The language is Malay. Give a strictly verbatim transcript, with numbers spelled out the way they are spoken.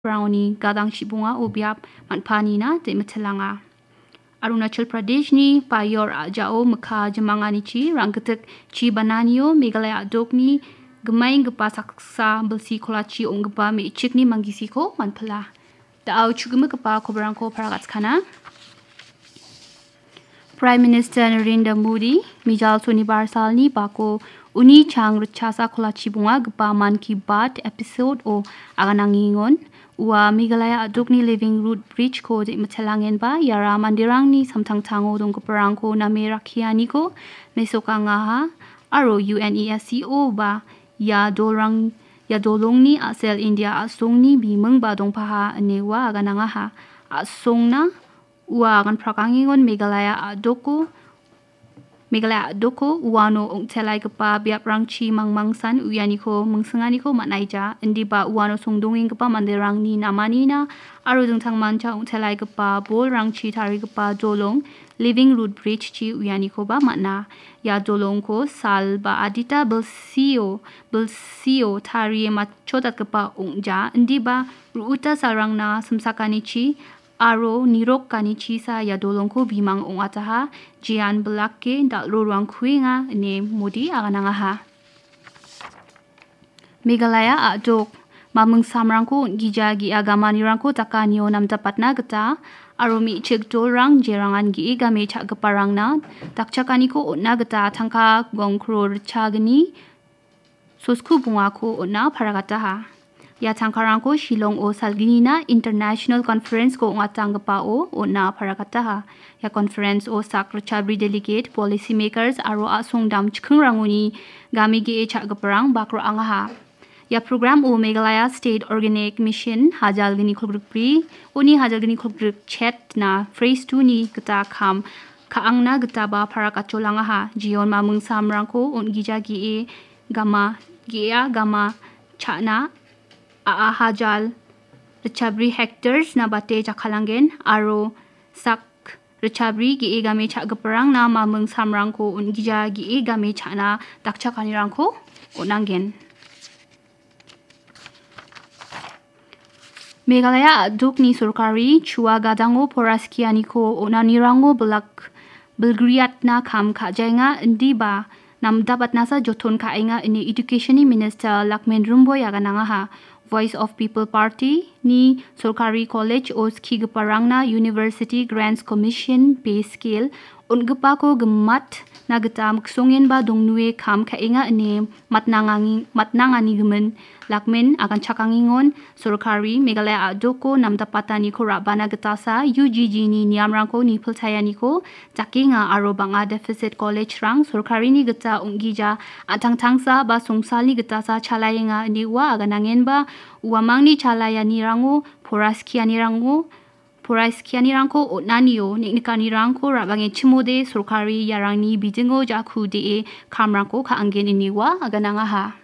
Browni gadang shibunga ubiap manpani na de metelanga. Arunachal Pradesh ni payor ajao mekha jemangani chi rangketek chi bananio Meghalaya adokni gemain gepa saksa belsi kolachi onggepa me chikni mangisiko manpala. Dao chugeme gepa kobrangko paragat kana. Prime Minister Narendra Modi mijal sonibar salni bako uni chang rechasa kolachi bunga gepa man ki baat episode o aganangingon Ua Meghalaya adukni living root bridge ko de metelangen ba yara mandirang ni samtang tango dong keperang ko na merakiani ko mesoka ngaha aro UNESCO ba ya dorang ya dolong ni asel India asong ni bimeng ba dong paha anewa agananga ha asong na ua agan prakangingon Meghalaya adoko Meghalaya adoko uano ong telai kepa biap rangchi mangmangsan uyaniko mengsenganiko maknaija endi ba uano songdonging kepa manderang ni namanina aro dengtang manca ong telai kepa bol rangchi tari kepa dolong living root bridge chi uyaniko ba makna ya dolong ko sal ba adita belsio belsio tari machotat kepa ongja endi ba ruuta sarang na semsakani chi aro nirok kani chisa ya dolongko bimang ong ataha jian belake dak ruang kuinga ne Modi agananga ha Meghalaya adok mameng samrangko gija gi agama nirangko takanio nam dapatna geta aro mi chek dorang jerangan gi game chak geparang na takchakani ko onna geta tangka gongkro chagni sosku bunga ko onna paragata ha Ya tangkarang ko Shillong o Salginina International Conference ko ngatang pa o o na parakata ha. Ya conference o sak rechabri delegate policy makers aro asong dam chkung ranguni gami ge chak gaparang bakro anga ha. Ya program o Meghalaya State Organic Mission hajal gini khulgrupri uni hajal gini khulgrup chat na phrase two ni kata kam kaang na gata ba parakacholanga ha. Jion mamung samrang ko on gija ge gama gea gama chana Aa hajal rechabri hectares na bate chakalangen aro sak rechabri gi egame cha gaparang na mameng samrang ko ungija gi egame chana dakcha kanirang ko onangen Meghalaya aduk ni surkari chua gadango poraskiani ko onanirango belak belgriat na kam kajainga endi ba nam dapat nasa joton ka inga ini education minister Lakmen Rumboy agananga ha Voice of People Party ni Sorkari College o Skigaparang na University Grants Commission pay scale unggepa ko gemat na geta maksongin ba dongnue kam kainga ne matnanganging matnangani gemen Lakmen akan cakangingon Sorkari Meghalaya adoko nam dapatani ko rabana getasa U G G ni niamrang ko ni peltayani ko takinga aro banga deficit college rang Sorkari ni geta unggija atang tangsa ba songsal ni getasa chalayenga ni wa aganangen ba uamang ni chalaya ni rango poraskia ni rango poraskia ni rangko otnanio niknikani rangko rabange chimode Sorkari yarang ni bijingo jaku de kamrangko kaanggen ini wa agananga ha